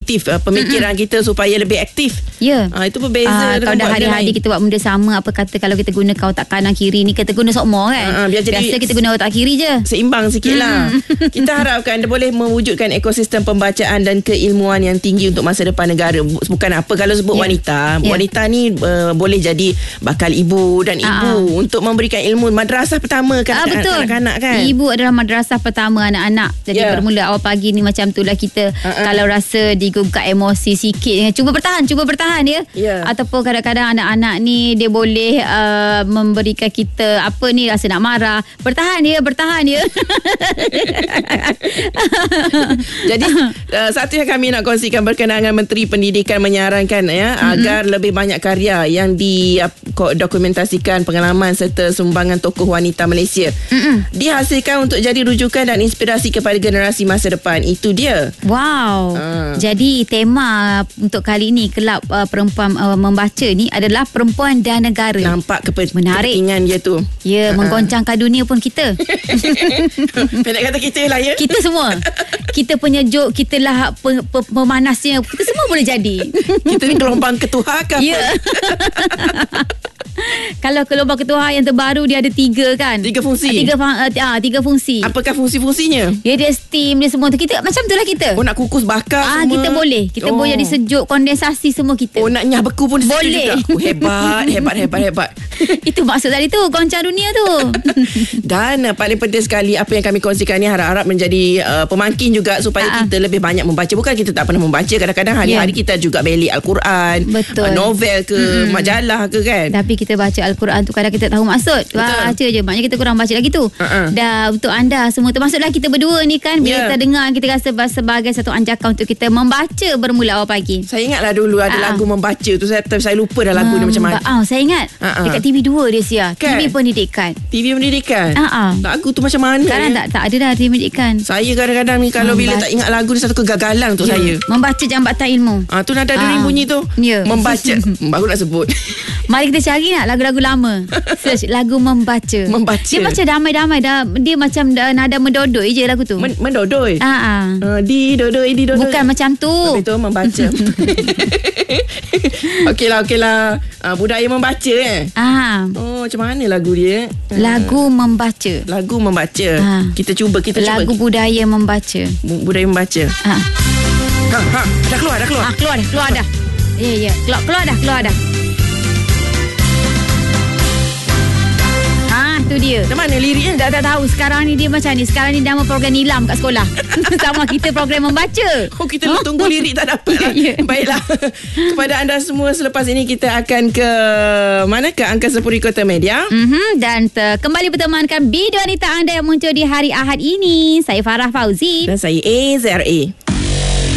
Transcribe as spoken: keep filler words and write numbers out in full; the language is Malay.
aktif uh, pemikiran mm-hmm. kita supaya lebih aktif. Ya. Yeah. Uh, itu berbeza. Uh, kalau dah hari-hari kita buat benda sama, apa kata kalau kita guna otak kanan kiri ni, kita guna sokmo kan. Uh, uh, biar jadi biasa kita guna otak kiri je. Seimbang sikit lah. Mm. Kita harapkan dia boleh mewujudkan ekosistem pembacaan dan keilmuan yang tinggi untuk masa depan negara. Bukan apa kalau sebut yeah. wanita. Yeah. Wanita ni uh, boleh jadi bakal ibu dan ibu uh-huh. untuk memberikan ilmu madrasah pertama kan, uh, betul. Anak-anak kan. Ibu adalah madrasah pertama anak-anak. Jadi yeah. bermula awal pagi ni macam tu lah kita uh-uh. kalau rasa digugak emosi sikit, cuba bertahan, cuba bertahan ya. Yeah. Ataupun kadang-kadang anak-anak ni dia boleh uh, memberikan kita apa ni, rasa nak marah. Bertahan ya, bertahan ya. Jadi uh, satu yang kami nak kongsikan berkenaan dengan Menteri Pendidikan menyarankan ya mm-hmm. agar lebih banyak karya yang didokumentasikan pengalaman serta sumbangan tokoh wanita Malaysia mm-hmm. dihasilkan untuk jadi rujukan dan inspirasi kepada generasi masa depan. Itu dia. Wow. Uh. Jadi tema untuk kali ini kelab uh, perempuan uh, membaca ni adalah perempuan dan negara. Nampak kepe- menarik. Kepentingan dia tu. Ya, uh-huh. menggoncangkan dunia pun kita. Pendek kata kita lah ya. Kita semua. Kita penyejuk, kita lah pe- pe- pemanasnya. Kita semua boleh jadi. Kita ni gelombang ketuha kan? Ya. Kalau gelombang ketuha yang terbaru dia ada tiga kan? Tiga fungsi. Tiga, uh, tiga fungsi. Apakah fungsi-fungsinya? Ya, dia steam dia semua tu. Kita macam tu lah kita. Oh, nak kukus bakar ah, semua. Kita boleh. Kita oh. boleh jadi sejuk, kondensasi semua kita. Oh, nak nyah beku pun boleh juga. Oh, hebat, hebat, hebat, hebat. Itu maksud tadi tu, goncang dunia tu. Dan uh, paling penting sekali apa yang kami kongsikan ni harap-harap menjadi uh, pemangkin juga supaya uh-huh. kita lebih banyak membaca. Bukan kita tak pernah membaca. Kadang-kadang hari-hari yeah. kita juga beli Al-Quran, uh, novel ke, mm-hmm. majalah ke kan. Tapi kita baca Al-Quran tu kadang kita tahu maksud. Wah, baca je. Maknanya kita kurang baca lagi tu. Uh-huh. Dan untuk anda semua, termasuklah kita berdua ni kan, bila yeah. kita dengar, kita rasa sebagai satu anjakan untuk kita membaca bermula awal pagi. Saya ingatlah dulu ada uh-huh. lagu membaca tu. Saya, saya lupa dah lagu Mem- ni macam mana. Oh, saya ingat. Uh-huh. Dekat T V dua dia Sia. Kan? T V Pendidikan. T V Pendidikan? Uh-huh. Lagu tu macam mana? Sekarang ya? tak, tak ada dah T V Pendidikan. Saya kadang-kadang ni kalau membaca. Bila tak ingat lagu ni satu kegagalan untuk yeah. saya. Membaca jambatan ilmu. Ah, tu nada dering bunyi tu. Yeah. Membaca. Baru nak sebut. Mari kita cari nak lagu-lagu lama. Search lagu membaca. Membaca. Dia macam damai-damai dah, dia macam dah, nada mendodoi je lagu tu. Men- mendodoi. Ha ah. Uh, di dodoi di dodoi. Bukan macam tu. Tapi tu membaca. Okeylah okeylah. Uh, budaya membaca eh. Ah. Oh, macam mana lagu dia? Lagu uh, membaca. Lagu membaca. Ha. Kita cuba kita lagu cuba. Lagu budaya membaca. Budaya membaca. Ha. Ha, ha, dah keluar dah keluar. Ah, keluar dah, keluar dah. Ya ya, keluar keluar dah, keluar dah. Tu dia. Macam mana liriknya? Tak, tak tahu. Sekarang ni dia macam ni. Sekarang ni nama program nilam kat sekolah. Sama kita program membaca. Oh, kita huh? tunggu lirik tak dapat lah. Yeah. Baiklah. Kepada anda semua, selepas ini kita akan ke mana? Ke Angkasa Puri Kota Media. Mm-hmm. Dan ter- kembali bertemankan bidu wanita anda yang muncul di hari Ahad ini. Saya Farah Fauzi. Dan saya A Z R A.